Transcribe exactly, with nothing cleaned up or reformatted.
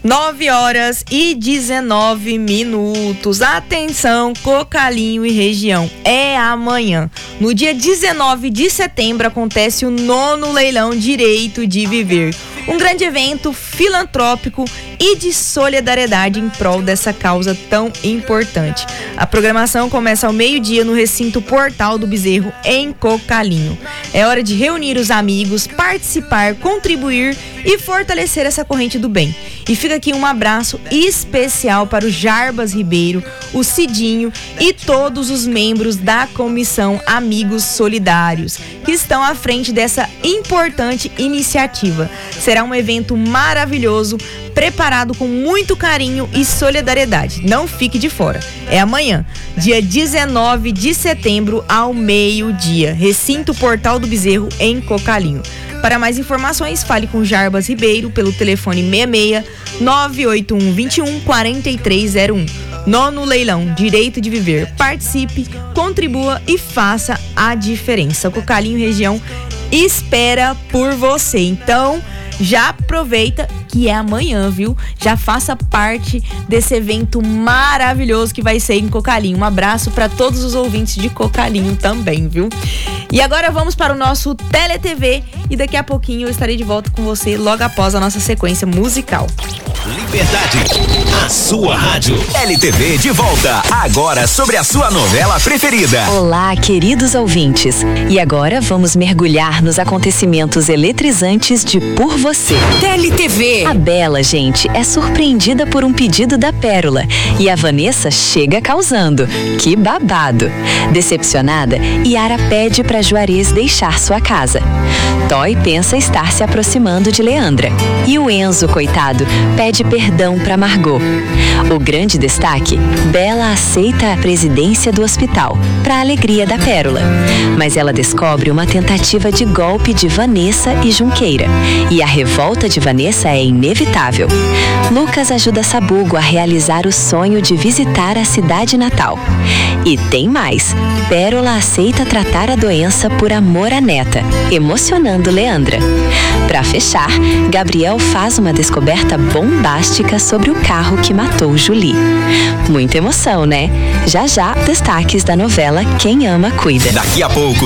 nove horas e dezenove minutos. Atenção, Cocalinho e região. É amanhã. No dia dezenove de setembro acontece o nono leilão Direito de Viver. Um grande evento filantrópico e de solidariedade em prol dessa causa tão importante. A programação começa ao meio-dia no recinto Portal do Bezerro, em Cocalinho. É hora de reunir os amigos, participar, contribuir e fortalecer essa corrente do bem. E fica aqui um abraço especial para o Jarbas Ribeiro, o Cidinho e todos os membros da Comissão Amigos Solidários, que estão à frente dessa importante iniciativa. Será um evento maravilhoso, preparado com muito carinho e solidariedade. Não fique de fora. É amanhã, dia dezenove de setembro, ao meio-dia. Recinto Portal do Bezerro, em Cocalinho. Para mais informações, fale com Jarbas Ribeiro pelo telefone seis seis nove oito um dois um quatro três zero um. Nono leilão Direito de Viver. Participe, contribua e faça a diferença. Cocalinho região espera por você. Então, já aproveita que é amanhã, viu? Já faça parte desse evento maravilhoso que vai ser em Cocalinho. Um abraço para todos os ouvintes de Cocalinho também, viu? E agora vamos para o nosso Tele T V e daqui a pouquinho eu estarei de volta com você logo após a nossa sequência musical. Liberdade, a sua rádio. L T V de volta, agora sobre a sua novela preferida. Olá, queridos ouvintes. E agora vamos mergulhar nos acontecimentos eletrizantes de Por Você. Tele T V. A Bela, gente, é surpreendida por um pedido da Pérola e a Vanessa chega causando. Que babado. Decepcionada, Yara pede para Juarez deixar sua casa. Toy pensa estar se aproximando de Leandra. E o Enzo, coitado, pede perdão para Margot. O grande destaque, Bela aceita a presidência do hospital, para a alegria da Pérola. Mas ela descobre uma tentativa de golpe de Vanessa e Junqueira. E a revolta de Vanessa é inevitável. Lucas ajuda Sabugo a realizar o sonho de visitar a cidade natal. E tem mais. Pérola aceita tratar a doença por amor à neta, emocionando Leandra. Para fechar, Gabriel faz uma descoberta bombástica sobre o carro que matou Julie. Muita emoção, né? Já já, destaques da novela Quem Ama Cuida. Daqui a pouco